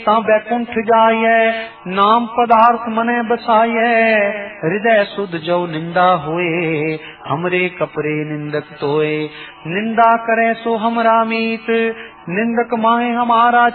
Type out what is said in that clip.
ता बैकुंठ जाये, नाम पदार्थ मने बसाये, हृदय सुध जो निंदा होए, हमरे कपरे निंदक तोए, निंदा करे सो हमरा मीत, निंदक माहे हमारा